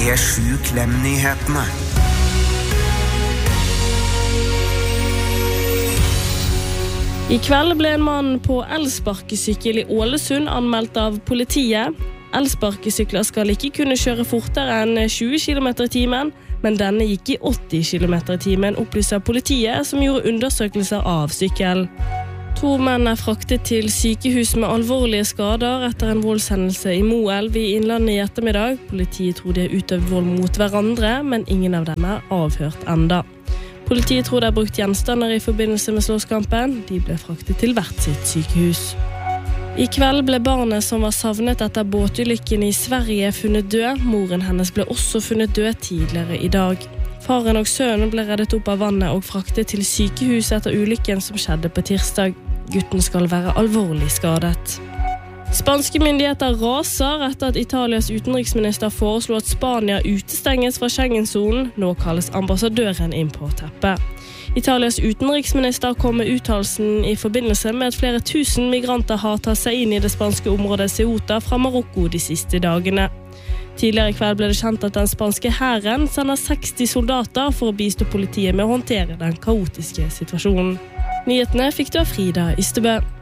7 Klem-nyhetene. I kveld ble en mann på elsparkesykkel i Ålesund anmeldt av politiet. Elsparkesykler skal ikke kunne kjøre fortere enn 20 km i timen, men denne gikk i 80 km i timen, opplyser politiet, som gjorde undersøkelser av sykkel. 2 menn fraktet til sykehus med alvorlige skader etter en voldshendelse i Moelv i Innlandet i ettermiddag. Politiet tror de har utøvd vold mot hverandre, men ingen av dem avhørt enda. Politiet tror de har brukt gjenstander i forbindelse med slåsskampen. De ble fraktet til hvert sitt sykehus. I kveld ble barnet som var savnet etter båtulykken i Sverige funnet død. Moren hennes ble også funnet død tidligere i dag. Faren og sønnen ble reddet opp av vannet og fraktet til sykehus etter ulykken som skjedde på tirsdag. Gutten skal være alvorlig skadet. Spanske myndigheter raser etter at Italias utenriksminister foreslo at Spania utestenges fra Schengen-zonen. Nå kalles ambassadøren inn på teppet. Italias utenriksminister kom med uttalelsen i forbindelse med at flere tusen migranter har tatt seg inn i det spanske området Ceuta fra Marokko de siste dagene. Tidligere i kveld ble det kjent at den spanske hæren sender 60 soldater for å bistå politiet med å håndtere den kaotiske situasjonen. Nyhetene fikk du av Frida Ystebø.